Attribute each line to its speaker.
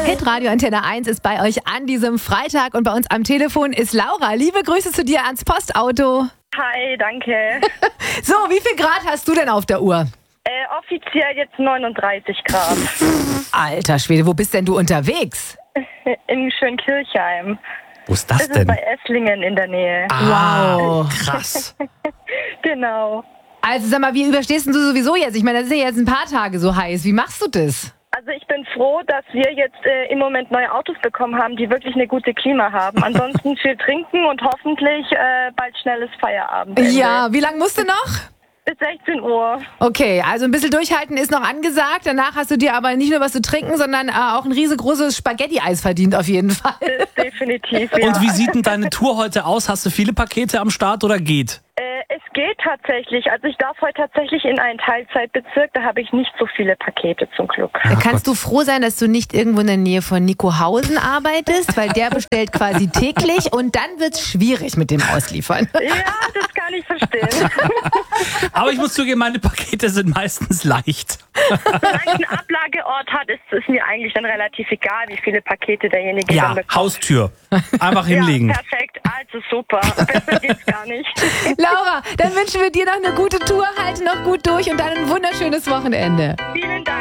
Speaker 1: Hitradio Antenne 1 ist bei euch an diesem Freitag und bei uns am Telefon ist Laura. Liebe Grüße zu dir ans Postauto.
Speaker 2: Hi, danke.
Speaker 1: So, wie viel Grad hast du denn auf der Uhr?
Speaker 2: Offiziell jetzt 39 Grad.
Speaker 1: Alter Schwede, wo bist denn du unterwegs?
Speaker 2: In Schönkirchheim.
Speaker 3: Wo ist das
Speaker 2: Das ist
Speaker 3: denn?
Speaker 2: bei Esslingen in der Nähe.
Speaker 1: Wow.
Speaker 3: Krass.
Speaker 2: Genau.
Speaker 1: Also sag mal, wie überstehst denn du sowieso jetzt? Ich meine, das ist ja jetzt ein paar Tage so heiß. Wie machst du das?
Speaker 2: Also ich bin froh, dass wir jetzt im Moment neue Autos bekommen haben, die wirklich eine gute Klima haben. Ansonsten viel trinken und hoffentlich bald schnelles Feierabend.
Speaker 1: Ja, wie lange musst du noch?
Speaker 2: Bis 16 Uhr.
Speaker 1: Okay, also ein bisschen durchhalten ist noch angesagt. Danach hast du dir aber nicht nur was zu trinken, sondern auch ein riesengroßes Spaghetti-Eis verdient auf jeden Fall.
Speaker 2: Definitiv, ja.
Speaker 3: Und wie sieht denn deine Tour heute aus? Hast du viele Pakete am Start oder geht?
Speaker 2: Es geht tatsächlich. Also ich darf heute tatsächlich in einen Teilzeitbezirk. Da habe ich nicht so viele Pakete zum Glück.
Speaker 1: Da kannst du froh sein, dass du nicht irgendwo in der Nähe von Nikohausen arbeitest, weil der bestellt quasi täglich und dann wird's schwierig mit dem Ausliefern.
Speaker 2: Ja, das kann ich verstehen.
Speaker 3: Aber ich muss zugeben, meine Pakete sind meistens leicht.
Speaker 2: Solange es einen Ablageort hat, ist es mir eigentlich dann relativ egal, wie viele Pakete derjenige dann
Speaker 3: Ja,
Speaker 2: bekommt.
Speaker 3: Haustür. Einfach hinlegen.
Speaker 2: Ja, perfekt. Also super. Besser geht's gar nicht.
Speaker 1: Laura, dann wünschen wir dir noch eine gute Tour, halte noch gut durch und dann ein wunderschönes Wochenende.
Speaker 2: Vielen Dank.